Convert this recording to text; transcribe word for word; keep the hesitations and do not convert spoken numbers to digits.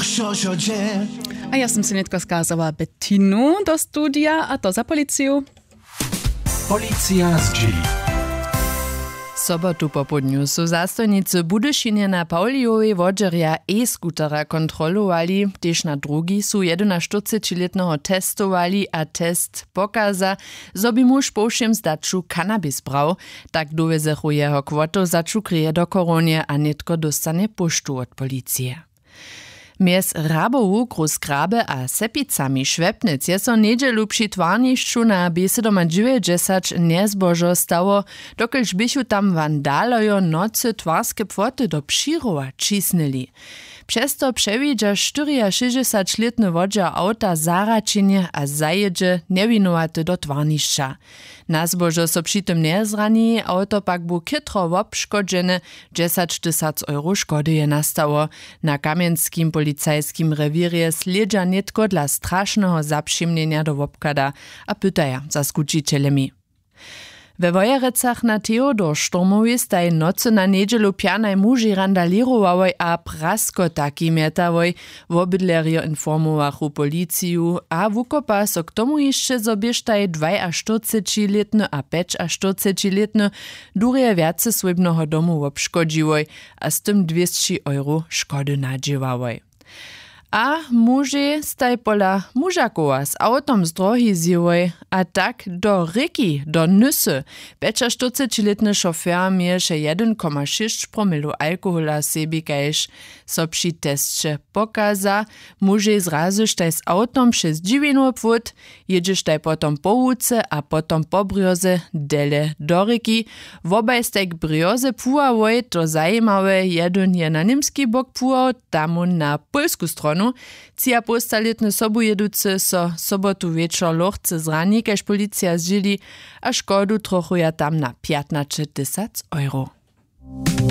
A ja som si netko skázala Bettinu do studia a to za policiu. Policja z G. Sobotu popodniu su zastojnicy Budyšine na Paulijowej wodžerja e-skutera kontrolowali, tež na drugi su jedenaštotřicletnego testovali a test pokaza, zo by muž po všem zdaču kanabis brał, tak dovezechu jeho kwoto začu kryje do koronie a netko dostane poštu od policie. Mies Rabowu, Großgrabe a Sepicami Švepnic je so nedželu při tvarnišću na besedoma dziewięćdziesiąt nezbožo stało, dokelž bychu tam vandalojo nocy twarske pfoty do Pširowa čisnili. Přesto přewidža štyriašesťdesiatletny wodžer auta zaračenje a zajedže nevinowaty do twarnišća. Na zbožo so přitom nezrani, auto pak bu kytro wobškodžene, dziesięć tysięcy euro škody je nastało. Na kamienskim policajskim rewirje sledža netko dla strašného zapšimnjenja do wobkada a pytaja za skučiteľemi. We Wojerecach na Theodor-Štormowie staj nocy na nedželu pianaj muži randalirowałoj a prasko taki mietawoj, wobydlerjo informowachu policiju a wukopa so k tomu jeszcze zobieżtaj dwudziestoczteroletny a pięćdziesięcioczteroletny durje wiace swojbnego domu wobškodziłoj a z tym dwieście euro szkody nadziewałoj. A muži staj pola mužakova s autom z drohy zjevoj, a tak do reki, do nysy. pięćdziesięcioletny šofér mieše jeden komma sześć promilu alkohola sebi, kajž so při testče pokaza. Muži zrazyš taj s autom přes dźiwinu płot, jedzieš taj potom po łuce a potom po brioze dele do reki. Wobaj staj k brioze puławoj, to zajímawe, jeden je na nimski bok puław, tamu na polsku stronu. Cia postaletne sobujeduce so sobotu wieczor lochce zrani, kaž policja zžili, a škodu trochu ja tam na piętnaście tysięcy euro.